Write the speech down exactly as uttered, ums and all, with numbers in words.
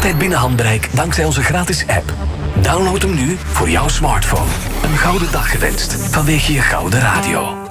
altijd binnen handbereik dankzij onze gratis app. Download hem nu voor jouw smartphone. Een gouden dag gewenst vanwege je gouden radio.